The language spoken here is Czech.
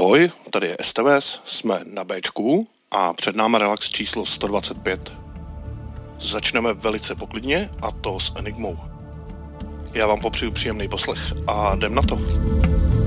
Ahoj, tady je STVS, jsme na Bčku a před náma relax číslo 125. Začneme velice poklidně, a to s Enigmou. Já vám popřeju příjemný poslech a jdem na to.